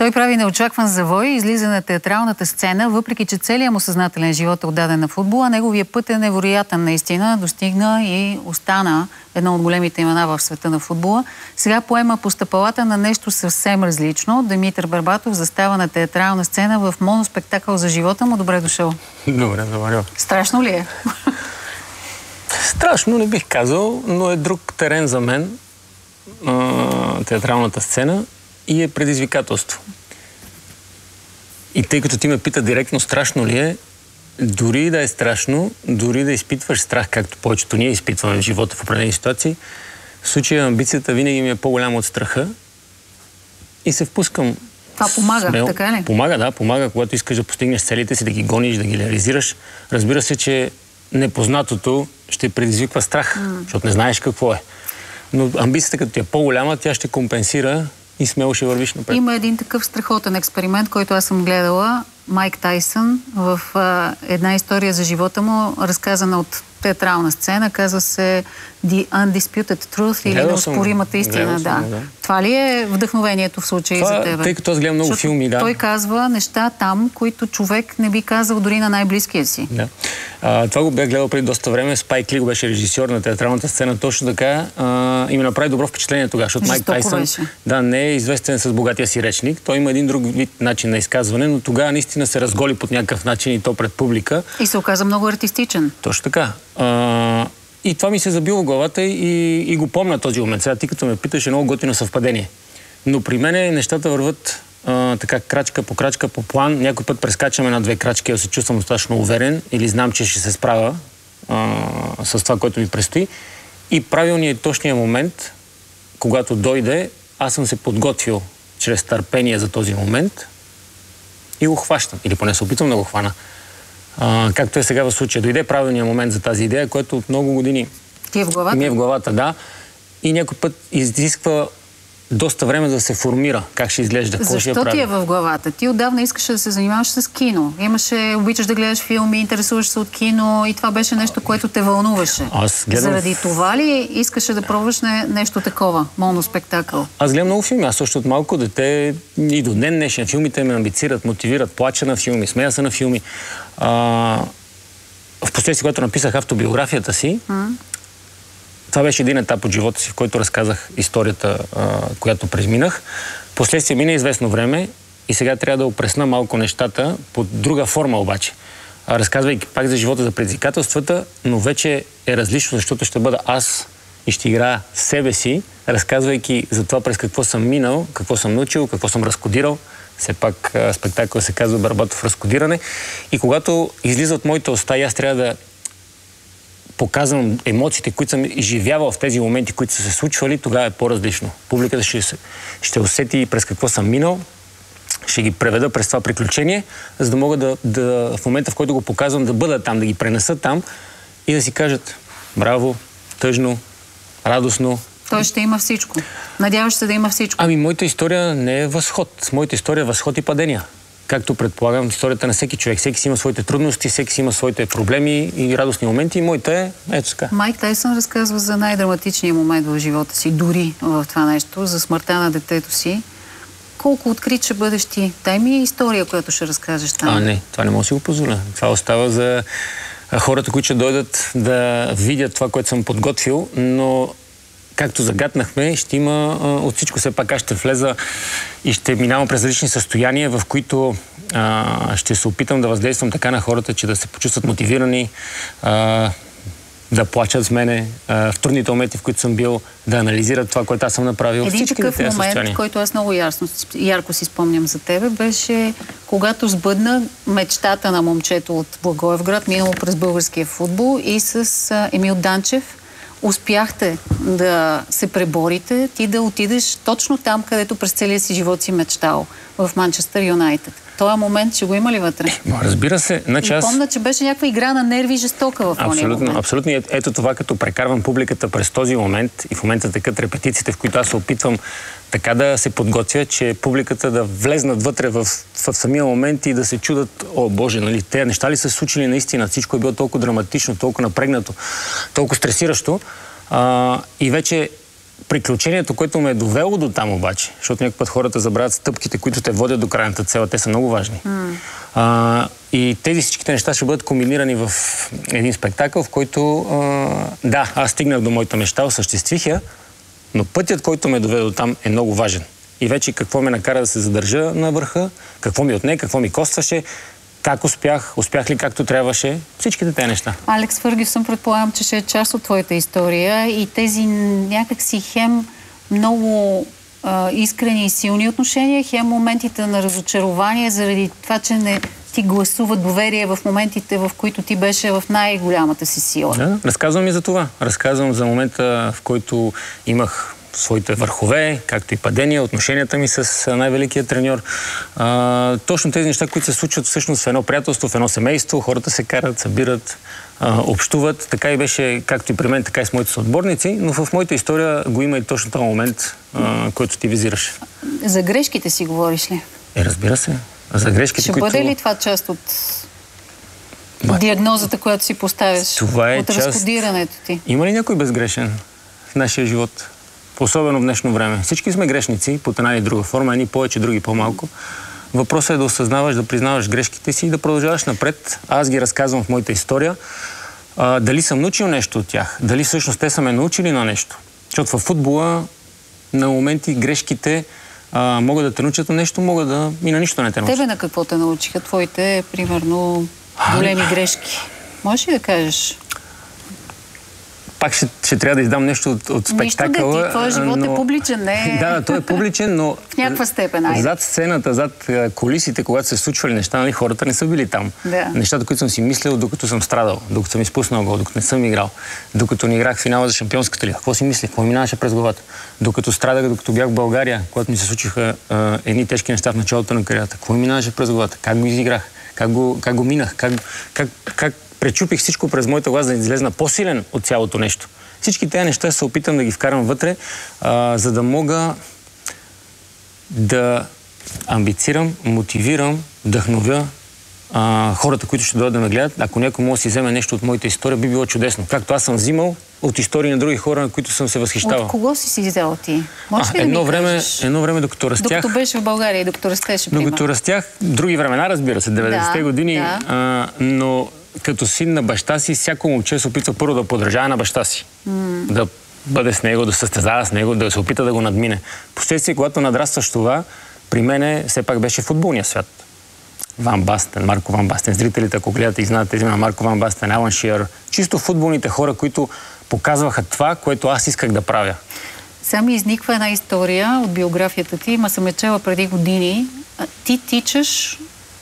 Той прави неочакван завой и излиза на театралната сцена, въпреки че целият му съзнателен живот е отдаден на футбола. Неговия път е невероятен наистина. Достигна и остана едно от големите имена в света на футбола. Сега поема по стъпалата на нещо съвсем различно. Димитър Барбатов застава на театрална сцена в моноспектакъл за живота му. Добре дошъл. Добре, добре. Страшно ли е? Страшно не бих казал, но е друг терен за мен, театралната сцена, и е предизвикателство. И тъй като ти ме пита директно страшно ли е, дори да е страшно, дори да изпитваш страх, както повечето ние изпитваме в живота в определени ситуации, в случая амбицията винаги ми е по-голяма от страха и се впускам. Това помага, смело. Така ли? Помага, да, помага, когато искаш да постигнеш целите си, да ги гониш, да ги реализираш. Разбира се, че непознатото ще предизвиква страх, защото не знаеш какво е. Но амбицията, като ти е по-голяма, тя ще компенсира и смело ще вървиш напред. Има един такъв страхотен експеримент, който аз съм гледала. Майк Тайсън в една история за живота му, разказана от театрална сцена, казва се The Undisputed Truth или неоспоримата истина. Да. Това ли е вдъхновението в случая за теб? Тъй като аз гледам много филми, да. Той казва неща там, които човек не би казал дори на най-близкия си. Да. Това го бях гледал преди доста време. Спайк Ли беше режисьор на театралната сцена. Точно така и ми направи добро впечатление тогава, защото Майк Тайсън не е известен с богатия си речник. Той има един друг вид начин на изказване, но тогава наистина се разголи под някакъв начин и то пред публика. И се оказа много артистичен. Точно така. И това ми се забило в главата и го помня този момент. Сега ти като ме питаш, е много готино съвпадение. Но при мен нещата върват така крачка по план. Някой път прескачаме на 2 крачки, да се чувствам достатъчно уверен или знам, че ще се справя с това, което ми предстои. И правилният и точният момент, когато дойде, аз съм се подготвил чрез търпение за този момент и го хващам. Или поне се опитвам да го хвана. Както е сега в случая. Дойде правилният момент за тази идея, което от много години ти е в главата? Ми е в главата, да. И някой път изисква доста време да се формира как ще изглежда, какво ще я прави. Защо ти е в главата? Ти отдавна искаше да се занимаваш с кино. Обичаш да гледаш филми, интересуваш се от кино и това беше нещо, което те вълнуваше. Заради това ли искаше да пробваш нещо такова, моноспектакъл? Аз гледам много филми. Аз също от малко дете и до ден днешен филмите ме амбицират, мотивират, плача на филми, смея се на филми. В последствие, когато написах автобиографията си, това беше един етап от живота си, в който разказах историята, която презминах. Последствие мина известно време и сега трябва да опресна малко нещата под друга форма обаче. Разказвайки пак за живота, за предизвикателствата, но вече е различно, защото ще бъда аз и ще играя себе си, разказвайки за това през какво съм минал, какво съм научил, какво съм разкодирал. Все пак спектакъл се казва Барбатов разкодиране. И когато излиза от моите уста и аз трябва да показвам емоциите, които съм изживявал в тези моменти, които са се случвали, тогава е по-различно. Публиката ще усети през какво съм минал, ще ги преведа през това приключение, за да мога в момента, в който го показвам, да бъда там, да ги пренеса там и да си кажат браво, тъжно, радостно. Той ще има всичко. Надяваш се да има всичко. Моята история не е възход. Моята история е възход и падения. Както предполагам, историята на всеки човек. Всеки си има своите трудности, всеки си има своите проблеми и радостни моменти. И моята е ето така. Майк Тайсън разказва за най-драматичния момент в живота си, дори в това нещо, за смъртта на детето си. Колко открит ще бъдеш ти? Дай ми история, която ще разкажеш там. Не, това не мога да си го позволя. Това остава за хората, които ще дойдат да видят това, което съм подготвил, но както загатнахме, ще има от всичко. Все пак аз ще влеза и ще минавам през различни състояния, в които ще се опитам да въздействам така на хората, че да се почувстват мотивирани, да плачат с мене, в трудните моменти, в които съм бил, да анализират това, което аз съм направил. Един такъв момент, който аз много ярко си спомням за тебе, беше когато сбъдна мечтата на момчето от Благоевград, минало през българския футбол и с Емил Данчев. Успяхте да се преборите, ти да отидеш точно там, където през целия си живот си мечтал, в Манчестър Юнайтед. Този момент ще го има ли вътре? Разбира се. Помня, че беше някаква игра на нерви жестока в този момент. Абсолютно. Ето това, като прекарвам публиката през този момент и в момента текат репетициите, в които аз се опитвам така да се подготвя, че публиката да влезнат вътре в самия момент и да се чудат, о Боже, нали, те неща ли са случили наистина? Всичко е било толкова драматично, толкова напрегнато, толкова стресиращо. И вече приключението, което ме е довело до там обаче, защото някой път хората забравят стъпките, които те водят до крайната цел, те са много важни. И тези всичките неща ще бъдат комбинирани в един спектакъл, в който да, аз стигнах до моята мечта, осъществих я, но пътят, който ме доведе до там, е много важен. И вече какво ме накара да се задържа на върха, какво ми отне, какво ми костваше, как успях ли както трябваше, всичките тези неща. Алекс Фъргюсън, предполагам, че ще е част от твоята история и тези някакси хем много искрени и силни отношения, хем моментите на разочарование заради това, че не ти гласува доверие в моментите, в които ти беше в най-голямата си сила. Да, разказвам и за това. Разказвам за момента, в който имах своите върхове, както и падения, отношенията ми с най-великия треньор. Точно тези неща, които се случват всъщност в едно приятелство, в едно семейство, хората се карат, събират, общуват. Така и беше, както и при мен, така и с моите съотборници, но в моята история го има и точно този момент, който ти визираш. За грешките си говориш ли? Разбира се. За грешките, ще бъде ли това част от диагнозата, която си поставяш? Това е от разкодирането ти? Има ли някой безгрешен в нашия живот? Особено в днешно време. Всички сме грешници под една или друга форма, едни повече, други по-малко. Въпросът е да осъзнаваш, да признаваш грешките си и да продължаваш напред. Аз ги разказвам в моята история. Дали съм научил нещо от тях? Дали всъщност те са ме научили на нещо? Защото във футбола на моменти грешките могат да те научат на нещо, могат да и на нищо не те научат. Тебе на какво те научиха твоите, примерно, големи грешки? Можеш ли да кажеш? Пак ще трябва да издам нещо от спектакъла. Нищо да ти, твой живот е публичен, не е... Да, той е публичен, но... в някаква степен, зад сцената, зад колисите, когато се случвали неща, нали, хората не са били там. Да. Нещата, които съм си мислил, докато съм страдал, докато съм изпуснал гол, докато не съм играл, докато не играх финала за Шампионската лига. Какво си мислих? Какво минаваше през главата? Докато страдах, докато бях в България, когато ми се случиха едни тежки неща в началото на кариерата. Какво минаваше през главата? Как го изиграх? Как го минах? Как пречупих всичко през моята глава, за да излезна по-силен от цялото нещо. Всички тези неща се опитам да ги вкарам вътре, за да мога да амбицирам, мотивирам, вдъхновя хората, които ще дойдат да ме гледат. Ако някой може да си вземе нещо от моята история, би било чудесно. Както аз съм взимал от истории на други хора, на които съм се възхищавал. От кого си взел ти? Може ли едно време, докато растях... Докато беше в България и докато растеше, примерно. Докато растях, други времена, разбира се, 90-те години, но като син на баща си, всяко момче се опитва първо да подражава на баща си. Да бъде с него, да състезава с него, да се опита да го надмине. Впоследствие, когато надрастваш това, при мене все пак беше футболния свят. Ван Бастен, Марко Ван Бастен. Зрителите, ако гледате и знаете имена Марко Ван Бастен, Алан Шиър. Чисто футболните хора, които показваха това, което аз исках да правя. Сега ми изниква една история от биографията ти. Ма съм я чела преди години. Ти тичаш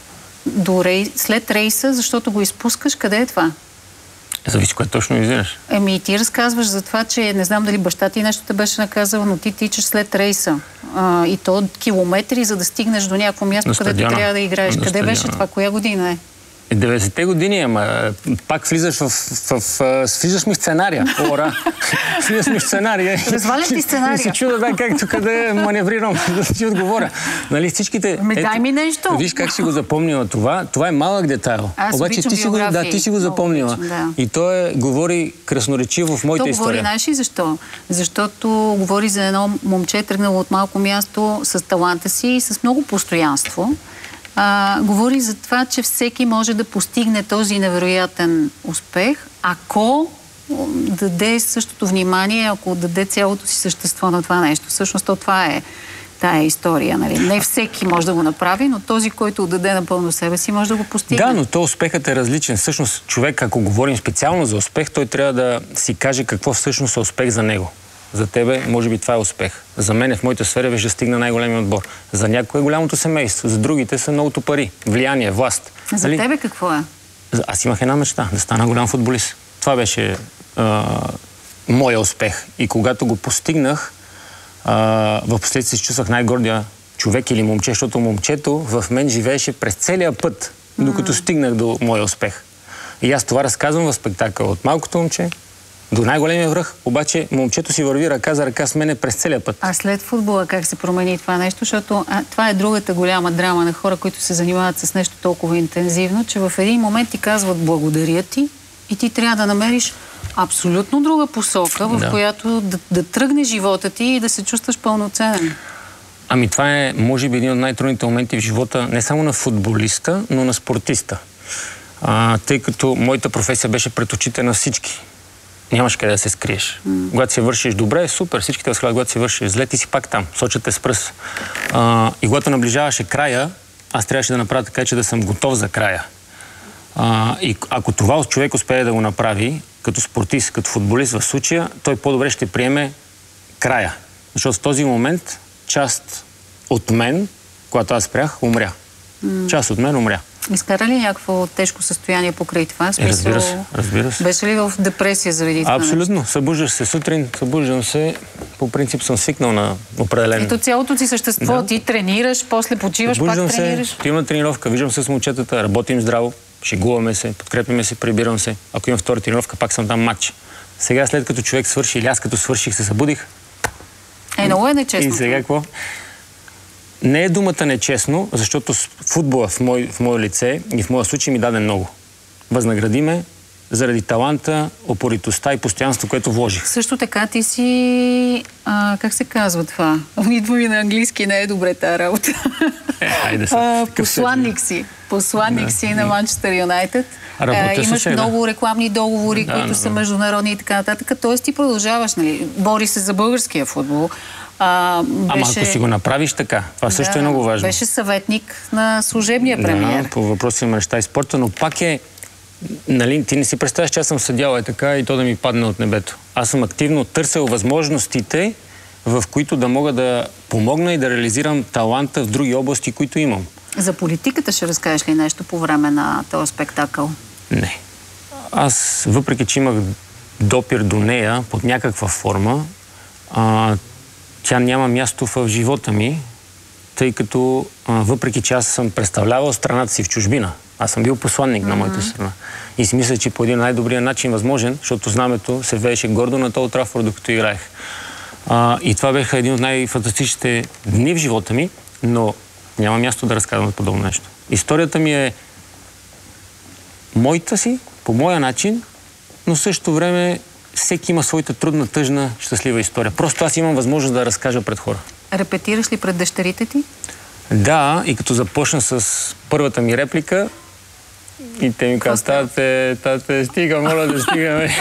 след рейса, защото го изпускаш. Къде е това? Зависи кое точно визираш. Ти разказваш за това, че не знам дали баща ти нещо те беше наказал, но ти тичаш след рейса. И то километри, за да стигнеш до някакво място, където трябва да играеш. Къде беше това? Коя година е? 90-те години, ама пак влизаш влизаш ми в сценария. Ора! Влизаш ми в сценария. Развалям ти сценария. И се чуда, как къде маневрирам, да ти отговоря. Нали, всичките... Дай ми нещо. Виж как си го запомнила това. Това е малък детайл. Обаче ти си го запомнила. И то говори красноречиво в моята история. Говори, знаеш ли защо? Защото говори за едно момче, тръгнало от малко място с таланта си и с много постоянство. Говори за това, че всеки може да постигне този невероятен успех, ако даде същото внимание, ако даде цялото си същество на това нещо. Всъщност това е тая история. Нали? Не всеки може да го направи, но този, който отдаде напълно себе си, може да го постигне. Да, но то успехът е различен. Всъщност човек, ако говорим специално за успех, той трябва да си каже какво всъщност е успех за него. За тебе, може би, това е успех. За мен в моята сфера беше да стигна най-големия отбор. За някой е голямото семейство, за другите са многото пари, влияние, власт. За тебе какво е? Аз имах една мечта, да стана голям футболист. Това беше моя успех. И когато го постигнах, в последствие се чувствах най-гордия човек или момче, защото момчето в мен живееше през целия път, докато стигнах до моя успех. И аз това разказвам в спектакъл от малкото момче до най-големия връх, обаче момчето си върви ръка за ръка с мене през целия път. А след футбола как се промени това нещо? Защото това е другата голяма драма на хора, които се занимават с нещо толкова интензивно, че в един момент ти казват благодаря ти и ти трябва да намериш абсолютно друга посока, в която да тръгне живота ти и да се чувстваш пълноценен. Ами това е, може би, един от най-трудните моменти в живота не само на футболиста, но на спортиста. Тъй като моята професия беше пред очите на всички. Нямаш къде да се скриеш. Когато си вършиш добре, супер, всички те възхвалят. Когато си вършиш зле, ти си пак там, сочат те с пръст. И когато наближаваше края, аз трябваше да направя така, че да съм готов за края. И ако това човек успее да го направи, като спортист, като футболист в случая, той по-добре ще приеме края. Защото в този момент част от мен, когато аз спрях, умря. Част от мен умря. Изкара ли някакво тежко състояние покрай това? Разбира се. Беше ли в депресия заради това? Абсолютно. Събуждаш се сутрин, събуждам се. По принцип съм свикнал на определен... Ето цялото си същество. Ти тренираш, после почиваш, пак тренираш. Отивам на тренировка, виждам се с момчетата, работим здраво, шегуваме се, подкрепяме се, прибирам се. Ако имам втора тренировка, пак съм там матч. Сега, след като човек свърши, или аз като свърших, се събудих. Много е нечестно. И сега какво? Не е думата нечестно, защото футбола в мое лице и в моя случай ми даде много. Възнагради ме заради таланта, упоритостта и постоянство, което вложих. Също така ти си... как се казва това? Идва ми на английски, не е добре тази работа. Посланник си. Посланник си на Манчестър Юнайтед. Имаш много рекламни договори, които са международни и така нататък. Тоест ти продължаваш, нали? Бори се за българския футбол. Ама ако си го направиш така, това също е много важно. Беше съветник на служебния премиер. По въпроси на мечта и спорта, но пак е... Нали, ти не си представяш, че аз съм съдял така и то да ми падне от небето. Аз съм активно търсил възможностите, в които да мога да помогна и да реализирам таланта в други области, които имам. За политиката ще разкажеш ли нещо по време на този спектакъл? Не. Аз, въпреки че имах допир до нея под някаква форма, тя няма място в живота ми, тъй като въпреки че аз съм представлявал страната си в чужбина, аз съм бил посланник на моята страна. И си мисля, че по един най-добрия начин възможен, защото знамето се вееше гордо на Олд Трафорд, докато играех. И това беха един от най-фантастичните дни в живота ми, но няма място да разказвам подобно нещо. Историята ми е моята си, по моя начин, но в същото време всеки има своята трудна, тъжна, щастлива история. Просто аз имам възможност да разкажа пред хора. Репетираш ли пред дъщерите ти? Да, и като започна с първата ми реплика, и те ми казват, тате, стига, моля да стигаме.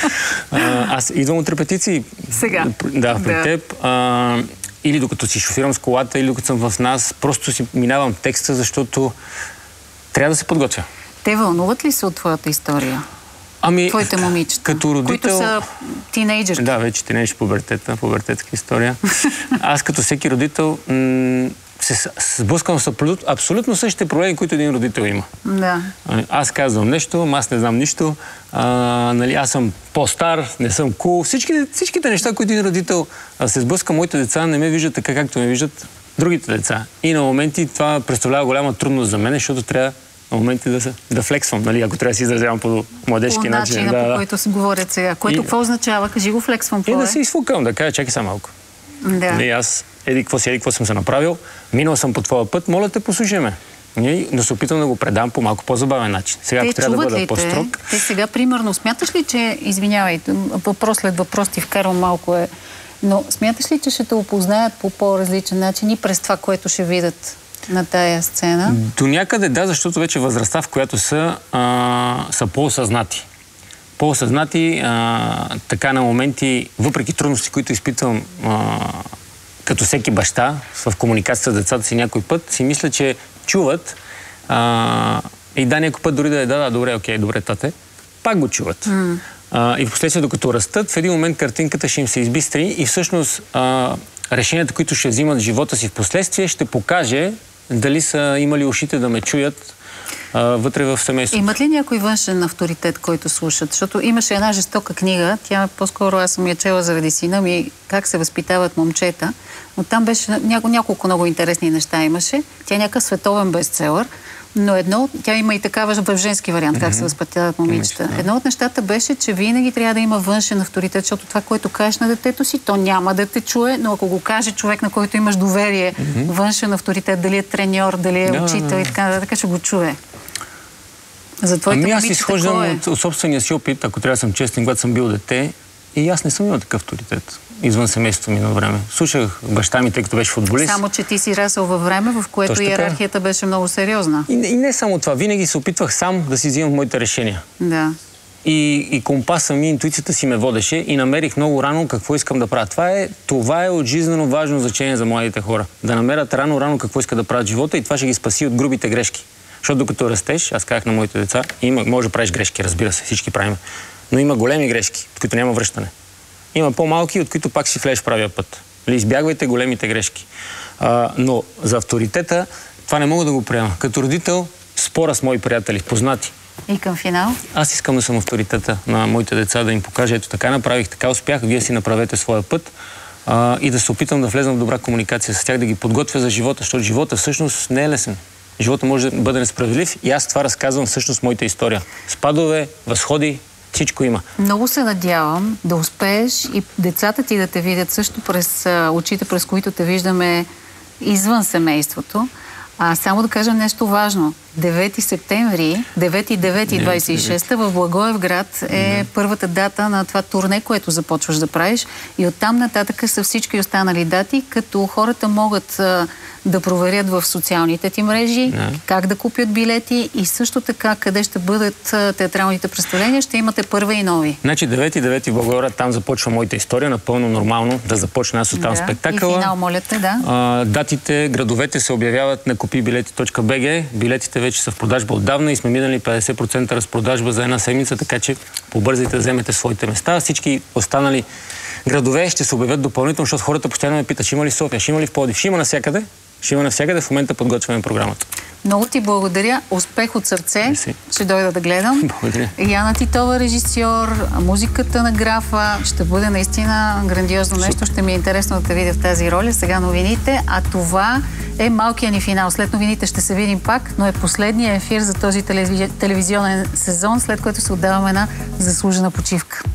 Аз идвам от репетиции. Сега? Да, при теб. Или докато си шофирам с колата, или докато съм в нас, просто си минавам текста, защото трябва да се подготвя. Те вълнуват ли се от твоята история? Твоите момичета, като родител, които са тинейджърки? Да, вече тинейдж пубертетска история. Аз като всеки родител се сблъсквам с абсолютно същите проблеми, които един родител има. Да. Аз казвам нещо, аз не знам нищо, нали, аз съм по-стар, не съм кул. Всичките неща, които един родител се сблъска, моите деца не ме виждат така, както ме виждат другите деца. И на моменти това представлява голяма трудност за мен, защото трябва на моменти да флексвам, нали, ако трябва да си изразявам по младежки начин. По начина, по който се говорят сега. Което какво означава? Кажи го, флексвам. И да се изфукам, да кажа, чакай са малко. Да. Нали, аз какво съм се направил, минал съм по твоя път, моля те, послушай ме. Да се опитам да го предам по малко по-забавен начин. Сега, ако трябва да бъда по-строг... Те сега, примерно, смяташ ли, че, извинявай, въпрос след въпрос ти вкарвам малко но смяташ ли, че ще те опознаят по по-различен начин и през това, което ще видят на тая сцена? До някъде да, защото вече възрастта, в която са по-осъзнати. По-осъзнати, така на моменти, въпреки трудности, които изпитвам като всеки баща в комуникация с децата си някой път, си мисля, че чуват и някой път дори добре, тате, пак го чуват. И в последствие, докато растат, в един момент картинката ще им се избистри и всъщност решенията, които ще взимат в живота си в последствие, ще покаже дали са имали ушите да ме чуят вътре в семейството. Имат ли някой външен авторитет, който слушат? Защото имаше една жестока книга, тя по-скоро аз съм я чела заради сина ми, как се възпитават момчета, но там беше няколко много интересни неща имаше. Тя е някакъв световен бестселър, но тя има и такава в женски вариант, как се възпитават момичета. Едно от нещата беше, че винаги трябва да има външен авторитет, защото това, което кажеш на детето си, то няма да те чуе, но ако го каже човек, на който имаш доверие, външен авторитет, дали е треньор, дали е учител и така, ще го чуе. За твоите аз изхождам от собствения си опит, ако трябва да съм честен, когато съм бил дете, и аз не съм имал такъв авторитет извън семейството ми на време. Слушах баща ми, тъй като беше футболист. Само, че ти си расъл във време, в което иерархията беше много сериозна. И не само това. Винаги се опитвах сам да си взимам моите решения. Да. И компаса ми, интуицията си ме водеше и намерих много рано какво искам да правя. Това е от жизнено важно значение за младите хора. Да намерят рано какво искат да правят в живота и това ще ги спаси от грубите грешки. Защото докато растеш, аз казах на моите деца, може да правиш грешки, разбира се, всички правим. Но има големи грешки, от които няма връщане. Има по-малки, от които пак си влезеш в правия път. Избягвайте големите грешки. Но за авторитета това не мога да го приема. Като родител спора с мои приятели, познати. И към финал? Аз искам да съм авторитета на моите деца, да им покажа, ето така направих, така успях, вие си направете своя път и да се опитам да влезам в добра комуникация с тях, да ги подготвя за живота, защото живота всъщност не е лесен. Живота може да бъде несправедлив и аз това разказвам всъщност моята история. Спадове, възходи, всичко има. Много се надявам да успееш и децата ти да те видят също през очите, през които те виждаме извън семейството. Само да кажем нещо важно. 9 септември, 9-9-26 в Благоевград е първата дата на това турне, което започваш да правиш. И оттам нататък са всички останали дати, като хората могат да проверят в социалните ти мрежи, как да купят билети и също така къде ще бъдат театралните представления. Ще имате първа и нови. Значи 9-9 в Благоевград, там започва моята история. Напълно нормално да започне аз от там спектакъла. И финал, моля те, да. Датите, градовете се обявяват на kupibileti.bg. Билетите вече са в продажба отдавна и сме минали 50% разпродажба за една седмица, така че побързайте да вземете своите места. Всички останали градове ще се обявят допълнително, защото хората постоянно ме питат, ще има ли София, ще има ли в Пловдив, ще има навсякъде. Ще има навсякъде, в момента подготвяме програмата. Много ти благодаря. Успех от сърце. Ще дойда да гледам. Благодаря. Яна Титова, режисьор, музиката на графа. Ще бъде наистина грандиозно нещо. Ще ми е интересно да те видя в тази роля. Сега новините, а това е малкият ни финал. След новините ще се видим пак, но е последния ефир за този телевизионен сезон, след което се отдаваме на заслужена почивка.